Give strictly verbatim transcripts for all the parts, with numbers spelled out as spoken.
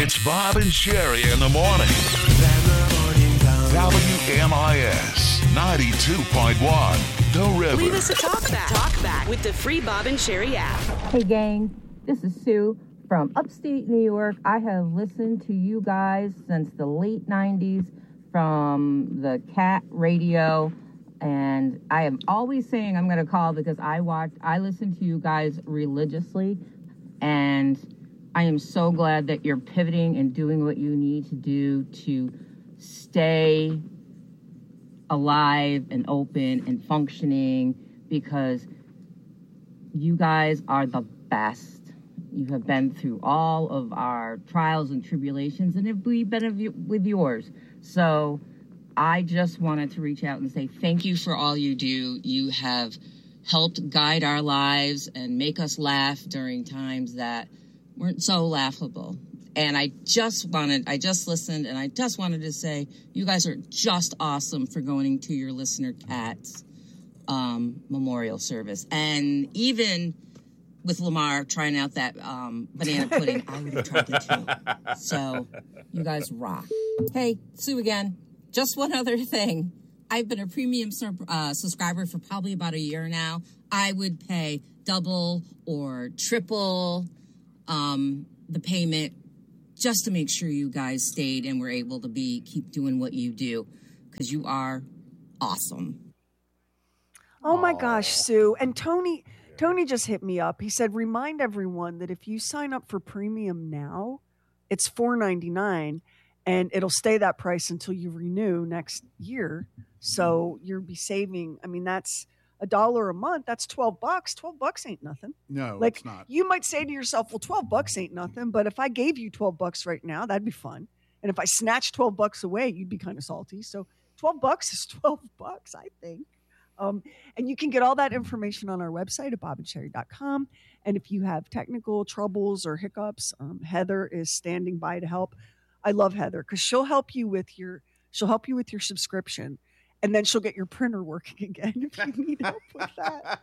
It's Bob and Sherry in the morning. W M I S ninety-two point one, The River. Leave us a talk back. Talk back with the free Bob and Sherry app. Hey, gang. This is Sue from upstate New York. I have listened to you guys since the late nineties from the Cat Radio. And I am always saying I'm going to call because I watch, I listen to you guys religiously. And I am so glad that you're pivoting and doing what you need to do to stay alive and open and functioning, because you guys are the best. You have been through all of our trials and tribulations, and have we been with yours. So I just wanted to reach out and say thank you for all you do. You have helped guide our lives and make us laugh during times that weren't so laughable. And I just wanted, I just listened, and I just wanted to say, you guys are just awesome for going to your listener Cat's um, memorial service. And even with Lamar trying out that um, banana pudding, I would have tried it too. So you guys rock. Hey, Sue again. Just one other thing. I've been a premium uh, subscriber for probably about a year now. I would pay double or triple um, the payment just to make sure you guys stayed and were able to be keep doing what you do, because you are awesome. Oh my gosh, Sue. And Tony Tony just hit me up. He said, remind everyone that if you sign up for premium now, it's four ninety-nine, and it'll stay that price until you renew next year. So you'll be saving, I mean, that's a dollar a month. That's twelve bucks. twelve bucks ain't nothing. No, like, it's not. You might say to yourself, well, twelve bucks ain't nothing. But if I gave you twelve bucks right now, that'd be fun. And if I snatched twelve bucks away, you'd be kind of salty. So twelve bucks is twelve bucks, I think. Um, and you can get all that information on our website at bob and sherry dot com. And if you have technical troubles or hiccups, um, Heather is standing by to help. I love Heather because she'll help you with your she'll help you with your subscription, and then she'll get your printer working again if you need help with that.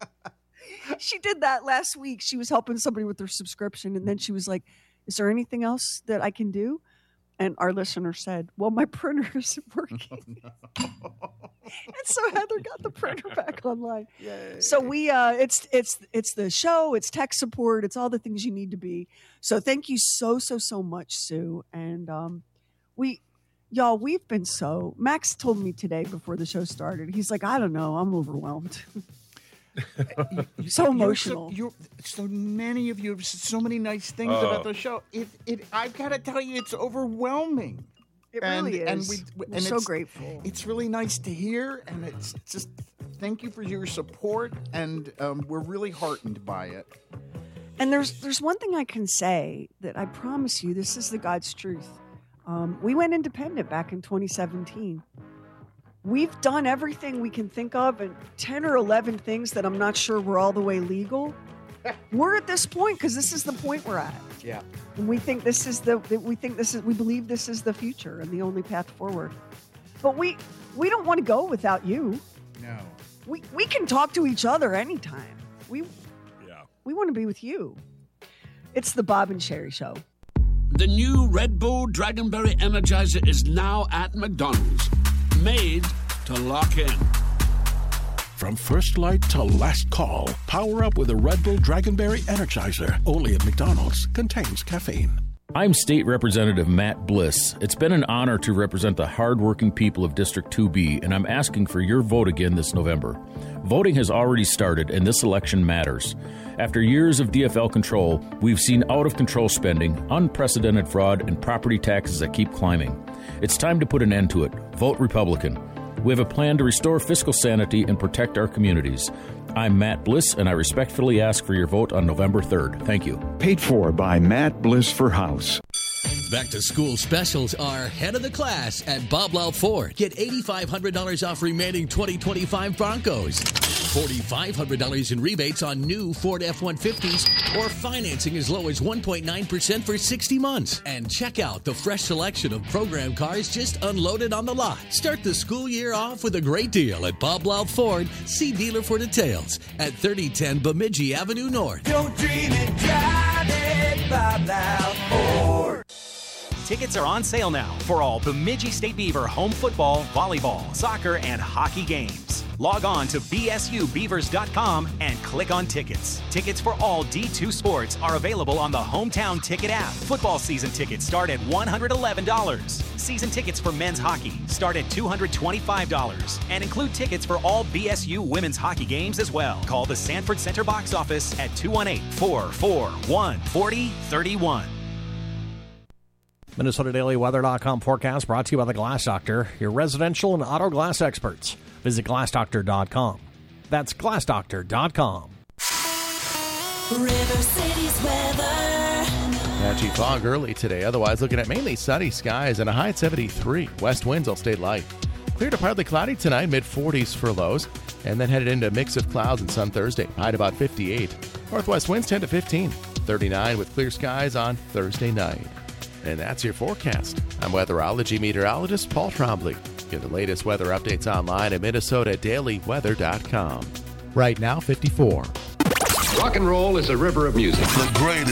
She did that last week. She was helping somebody with their subscription, and then she was like, "Is there anything else that I can do?" And our listener said, "Well, my printer isn't working." Oh, no. And so Heather got the printer back online. Yay. So we, uh, it's it's it's the show, it's tech support, it's all the things you need to be. So thank you so so so much, Sue. And um, we, y'all, we've been so. Max told me today before the show started. He's like, I don't know, I'm overwhelmed. So emotional. You're so, you're, so many of you have said so many nice things uh, about the show. It it I've got to tell you, it's overwhelming. It and, really is. And we, We're and so it's, grateful. It's really nice to hear, and it's just thank you for your support, and um, we're really heartened by it. And there's there's one thing I can say that I promise you, this is the God's truth. Um, we went independent back in twenty seventeen. We've done everything we can think of, and ten or eleven things that I'm not sure we're all the way legal. We're at this point because this is the point we're at. Yeah. And we think this is the we think this is we believe this is the future and the only path forward. But we we don't want to go without you. No. We we can talk to each other anytime. We yeah. We want to be with you. It's the Bob and Sherry Show. The new Red Bull Dragonberry Energizer is now at McDonald's. Made to lock in. From first light to last call, power up with a Red Bull Dragonberry Energizer. Only at McDonald's. Contains caffeine. I'm State Representative Matt Bliss. It's been an honor to represent the hardworking people of District two B, and I'm asking for your vote again this November. Voting has already started, and this election matters. After years of D F L control, we've seen out-of-control spending, unprecedented fraud, and property taxes that keep climbing. It's time to put an end to it. Vote Republican. We have a plan to restore fiscal sanity and protect our communities. I'm Matt Bliss, and I respectfully ask for your vote on November third. Thank you. Paid for by Matt Bliss for House. Back to school specials are head of the class at Bob Lau Ford. Get eight thousand five hundred dollars off remaining twenty twenty-five Broncos. four thousand five hundred dollars in rebates on new Ford F one fifties or financing as low as one point nine percent for sixty months. And check out the fresh selection of program cars just unloaded on the lot. Start the school year off with a great deal at Bob Lau Ford. See dealer for details at thirty ten Bemidji Avenue North. Don't dream it, drive it, Bob Lau Ford. Tickets are on sale now for all Bemidji State Beaver home football, volleyball, soccer, and hockey games. Log on to b s u beavers dot com and click on tickets. Tickets for all D two sports are available on the Hometown Ticket app. Football season tickets start at one hundred eleven dollars. Season tickets for men's hockey start at two hundred twenty-five dollars and include tickets for all B S U women's hockey games as well. Call the Sanford Center box office at two one eight, four four one, four zero three one. Minnesota Daily Weather dot com forecast brought to you by the Glass Doctor, your residential and auto glass experts. Visit glass doctor dot com. That's glass doctor dot com. River City's weather. Patchy fog early today. Otherwise, looking at mainly sunny skies and a high at seventy-three. West winds will stay light. Clear to partly cloudy tonight, mid forties for lows. And then headed into a mix of clouds and sun Thursday. High at about fifty-eight. Northwest winds ten to fifteen. thirty-nine with clear skies on Thursday night. And that's your forecast. I'm weatherology meteorologist Paul Trombley. Get the latest weather updates online at Minnesota Daily Weather dot com. Right now, fifty-four. Rock and roll is a river of music. The greatest.